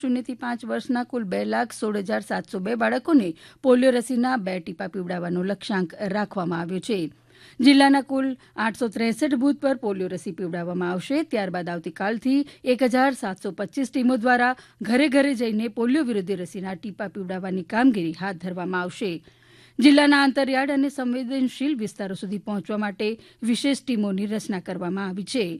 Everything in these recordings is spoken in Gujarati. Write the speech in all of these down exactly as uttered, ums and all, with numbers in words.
શૂન્યથી પાંચ વર્ષના કુલ બે લાખ સોળ હજાર સાતસો બે બાળકોને પોલિયો રસીના બે ટીપા પીવડાવવાનો લક્ષ્યાંક રાખવામાં આવ્યો છે. જિલ્લાના કુલ આઠસો ત્રેસઠ બૂથ પર પોલિયો રસી પીવડાવવામાં આવશે. ત્યારબાદ આવતીકાલથી એક હજાર સાતસો પચીસ ટીમો દ્વારા ઘરે ઘરે જઈને પોલિયો વિરોધી રસીના ટીપા પીવડાવવાની કામગીરી હાથ ધરવામાં આવશે. જિલ્લાના આંતરિયાળ અને સંવેદનશીલ વિસ્તારો સુધી પહોંચવા માટે વિશેષ ટીમોની રચના કરવામાં આવી છે.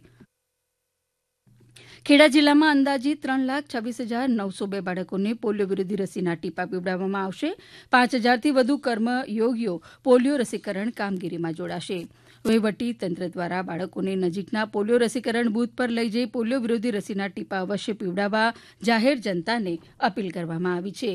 ખેડા જિલ્લામાં અંદાજિત ત્રણ લાખ છવ્વીસ હજાર નવસો બે બાળકોને પોલિયો વિરોધી રસીના ટીપા પીવડાવવામાં આવશે. પાંચ હજારથી વધુ કર્મયોગીઓ પોલિયો રસીકરણ કામગીરીમાં જોડાશે. વહીવટી તંત્ર દ્વારા બાળકોને નજીકના પોલિયો રસીકરણ બૂથ પર લઈ જઈ પોલિયો વિરોધી રસીના ટીપા અવશ્ય પીવડાવવા જાહેર જનતાને અપીલ કરવામાં આવી છે.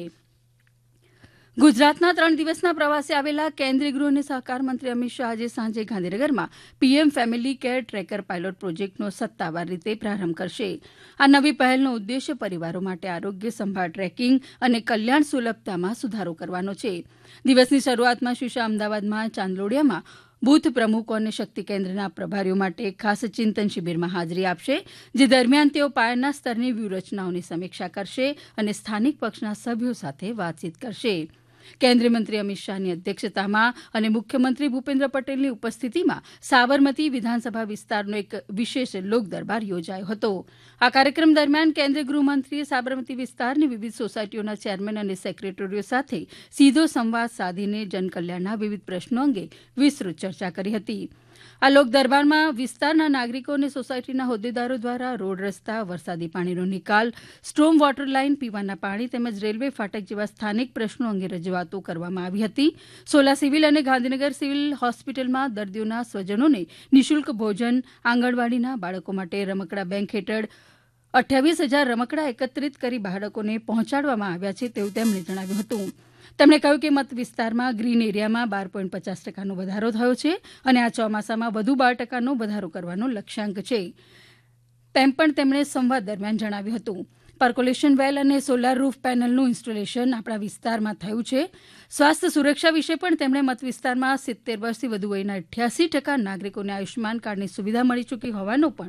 ગુજરાતના ત્રણ દિવસના પ્રવાસે આવેલા કેન્દ્રીય ગૃહ અને સહકાર મંત્રી અમિત શાહ આજે સાંજે ગાંધીનગરમાં PM family care tracker pilot પ્રોજેક્ટનો સત્તાવાર રીતે પ્રારંભ કરશે. આ નવી પહેલનો ઉદ્દેશ્ય પરિવારો માટે આરોગ્ય સંભાળ ટ્રેકિંગ અને કલ્યાણ સુલભતામાં સુધારો કરવાનો છે. દિવસની શરૂઆતમાં શ્રી શાહ અમદાવાદમાં ચાંદલોડિયામાં બૂથ પ્રમુખો અને શક્તિ કેન્દ્રના પ્રભારીઓ માટે ખાસ ચિંતન શિબિરમાં હાજરી આપશે. જે દરમિયાન તેઓ પાયાના સ્તરની વ્યૂહરચનાઓની સમીક્ષા કરશે અને સ્થાનિક પક્ષના સભ્યો સાથે વાતચીત કરશે. કેન્દ્રીય મંત્રી અમિત શાહની અધ્યક્ષતામાં અને મુખ્યમંત્રી ભૂપેન્દ્ર પટેલની ઉપસ્થિતિમાં સાબરમતી વિધાનસભા વિસ્તારનો એક વિશેષ લોકદરબાર યોજાયો હતો. આ કાર્યક્રમ દરમિયાન કેન્દ્રીય ગૃહમંત્રીએ સાબરમતી વિસ્તારની વિવિધ સોસાયટીઓના ચેરમેન અને સેક્રેટરીઓ સાથે સીધો સંવાદ સાધીને જનકલ્યાણના વિવિધ પ્રશ્નો અંગે વિસ્તૃત ચર્ચા કરી હતી. આ લોકદરબારમાં વિસ્તારના નાગરિકો અને સોસાયટીના હોદ્દેદારો દ્વારા રોડ રસ્તા, વરસાદી પાણીનો નિકાલ, સ્ટ્રોમ વોટર લાઇન, પીવાના પાણી તેમજ રેલવે ફાટક જેવા સ્થાનિક પ્રશ્નો અંગે રજૂઆતો કરવામાં આવી હતી. સોલા સિવિલ અને ગાંધીનગર સિવિલ હોસ્પિટલમાં દર્દીઓના સ્વજનોને નિઃશુલ્ક ભોજન, આંગણવાડીના બાળકો માટે રમકડા બેંક હેઠળ અઠ્યાવીસ હજાર રમકડા એકત્રિત કરી બાળકોને પહોંચાડવામાં આવ્યા છે તેવું તેમણે જણાવ્યું હતું. તેમણે કહ્યું કે મત વિસ્તારમાં ગ્રીન એરિયામાં બાર પોઈન્ટ પચાસ ટકાનો વધારો થયો છે અને આ ચોમાસામાં વધુ બાર ટકાનો વધારો કરવાનો લક્ષ્યાંક છે. તેમ પણ તેમણે સંવાદ દરમિયાન જણાવ્યું હતું. પર્કોલેશન વેલ અને સોલાર રૂફ પેનલનું ઇન્સ્ટોલેશન આપણા વિસ્તારમાં થયું છે. સ્વાસ્થ્ય સુરક્ષા વિશે પણ તેમણે મત વિસ્તારમાં સિત્તેર વર્ષથી વધુ વયના અઠ્યાસી ટકા નાગરિકોને આયુષ્યમાન કાર્ડની સુવિધા મળી ચૂકી હોવાનો પણ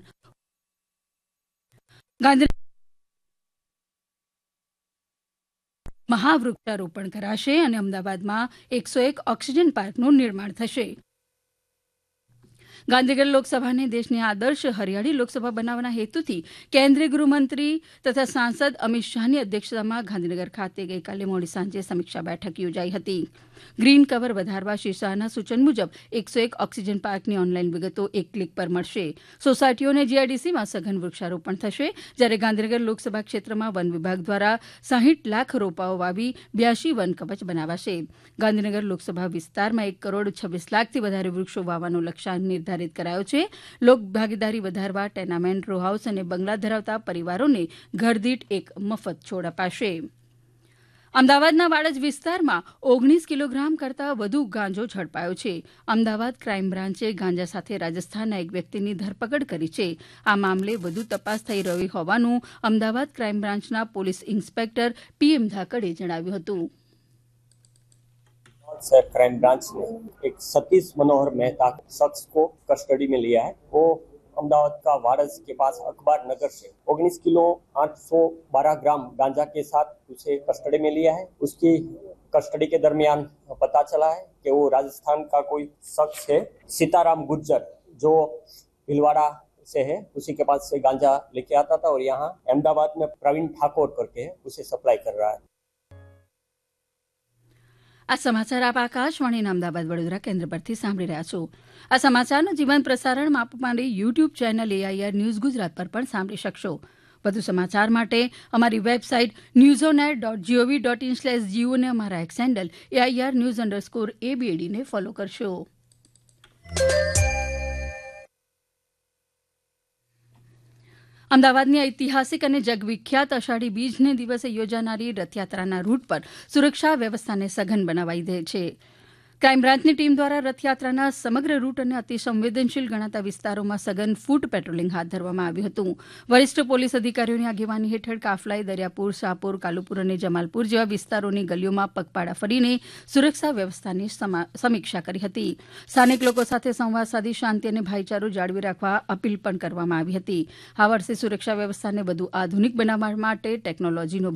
ગાંધીનગર મહાવૃક્ષારોપણ કરાશે અને અમદાવાદમાં એકસો એક ઓક્સિજન પાર્કનું નિર્માણ થશે. ગાંધીનગર લોકસભાને દેશની આદર્શ હરિયાળી લોકસભા બનાવવાના હેતુથી કેન્દ્રીય ગૃહમંત્રી તથા સાંસદ અમિત શાહની અધ્યક્ષતામાં ગાંધીનગર ખાતે ગઈકાલે મોડી સાંજે સમીક્ષા બેઠક યોજાઈ હતી. ગ્રીન કવર વધારવા શ્રી શાહના સૂચન મુજબ એકસો એક ઓક્સિજન પાર્કની ઓનલાઈન વિગતો એક ક્લિક પર મળશે. સોસાયટીઓ અને જીઆઈડીસીમાં સઘન વૃક્ષારોપણ થશે. જ્યારે ગાંધીનગર લોકસભા ક્ષેત્રમાં વન વિભાગ દ્વારા સાહીઠ લાખ રોપાઓ વાવી બ્યાસી વન કવચ બનાવાશે. ગાંધીનગર લોકસભા વિસ્તારમાં એક કરોડ છવ્વીસ લાખથી વધારે વૃક્ષો વાવવાનો લક્ષ્યાંક નિર્ધારિત કરાયો છે. લોક ભાગીદારી વધારવા ટેનામેન્ટ, રો હાઉસ અને બંગલા ધરાવતા પરિવારોને ઘરદીઠ એક મફત છોડ અપાશે. અમદાવાદના વાડજ વિસ્તારમાં ઓગણીસ કિલોગ્રામ કરતાં વધુ ગાંજો ઝડપાયો છે. અમદાવાદ ક્રાઇમ બ્રાન્ચે ગાંજા સાથે રાજસ્થાનના એક વ્યક્તિની ધરપકડ કરી છે. આ મામલે વધુ તપાસ થઈ રહી હોવાનું અમદાવાદ ક્રાઇમ બ્રાન્ચના પોલીસ ઇન્સ્પેક્ટર પીએમ ધાકડે જણાવ્યું હતું. क्राइम ब्रांच ने एक सतीश मनोहर मेहता शख्स को कस्टडी में लिया है. वो अहमदाबाद का वारस के पास अखबार नगर से उन्नीस किलो आठ सौ बारह ग्राम गांजा के साथ उसे कस्टडी में लिया है. उसकी कस्टडी के दरमियान पता चला है कि वो राजस्थान का कोई शख्स है सीताराम गुज्जर जो भीलवाड़ा से है. उसी के पास से गांजा लेके आता था और यहाँ अहमदाबाद में प्रवीण ठाकुर करके है उसे सप्लाई कर रहा है. આ સમાચાર આપ આકાશવાણીના અમદાવાદ વડોદરા કેન્દ્ર પરથી સાંભળી રહ્યા છો. આ સમાચારનું જીવન પ્રસારણ આપ મારી YouTube channel AIR news Gujarat પર પણ સાંભળી શકશો. વધુ સમાચાર માટે અમારી website news on air dot GOV dot in slash Jio અને અમારા x handle AIR news underscore એબીએડીને follow કરશો. અમદાવાદની ઐતિહાસિક અને જગવિખ્યાત અષાઢી બીજને દિવસે યોજાનારી રથયાત્રાના રૂટ પર સુરક્ષા વ્યવસ્થાને સઘન બનાવાઈ દે છે. ક્રાઇમ બ્રાન્ચની ટીમ દ્વારા રથયાત્રાના સમગ્ર રૂટ અને અતિ સંવેદનશીલ ગણાતા વિસ્તારોમાં સઘન ફૂટ પેટ્રોલિંગ હાથ ધરવામાં આવ્યું હતું. વરિષ્ઠ પોલીસ અધિકારીઓની આગેવાની હેઠળ કાફલાએ દરિયાપુર, શાહપુર, કાલુપુર અને જમાલપુર જેવા વિસ્તારોની ગલીઓમાં પગપાળા ફરીને સુરક્ષા વ્યવસ્થાની સમીક્ષા કરી હતી. સ્થાનિક લોકો સાથે સંવાદ સાધી શાંતિ અને ભાઈચારો જાળવી રાખવા અપીલ પણ કરવામાં આવી હતી. આ વર્ષે સુરક્ષા વ્યવસ્થાને વધુ આધુનિક બનાવવા માટે ટેકનોલોજીનો